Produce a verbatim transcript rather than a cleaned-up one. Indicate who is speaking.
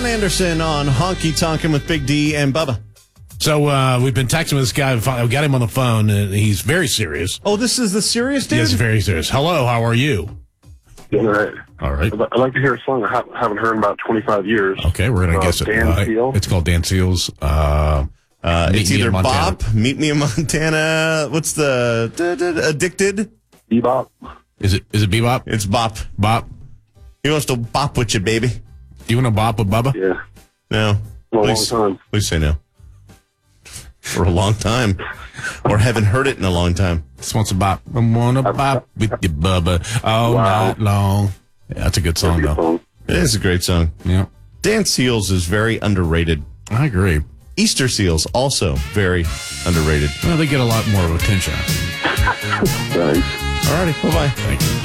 Speaker 1: John Anderson on Honky Tonkin' with Big D and Bubba.
Speaker 2: So uh, we've been texting with this guy. We got him on the phone, and he's very serious.
Speaker 1: Oh, this is the serious dude?
Speaker 2: Yes, very serious. Hello, how are you?
Speaker 3: All right.
Speaker 2: All right.
Speaker 3: I'd like to hear a song I ha- haven't heard in about twenty-five years.
Speaker 2: Okay, we're going to
Speaker 3: Uh,
Speaker 2: guess it.
Speaker 3: Dan
Speaker 2: Uh,
Speaker 3: Seal.
Speaker 2: It's called Dan Seals. Uh,
Speaker 1: Uh,
Speaker 2: Meet
Speaker 1: it's
Speaker 2: Me in
Speaker 1: either
Speaker 2: Montana.
Speaker 1: Bop, Meet Me in Montana. What's the da, da, da, Addicted?
Speaker 3: Bebop.
Speaker 2: is it is it Bebop?
Speaker 1: It's Bop.
Speaker 2: Bop?
Speaker 1: He wants to bop with you, baby.
Speaker 2: Do you want to bop with Bubba?
Speaker 3: Yeah.
Speaker 1: No.
Speaker 3: For a long
Speaker 1: Please,
Speaker 3: time.
Speaker 1: please say no. For a long time. Or haven't heard it in a long time.
Speaker 2: Just wants to bop. I want to bop with you, Bubba, all
Speaker 3: Wow.
Speaker 2: night long. Yeah, that's a good song,
Speaker 3: Good
Speaker 2: though.
Speaker 3: song.
Speaker 1: It is a great song.
Speaker 2: Yeah,
Speaker 1: Dan Seals is very underrated.
Speaker 2: I agree.
Speaker 1: Easter Seals, also very underrated.
Speaker 2: Well, they get a lot more attention.
Speaker 3: Thanks.
Speaker 1: All righty. Bye-bye.
Speaker 2: Thank you.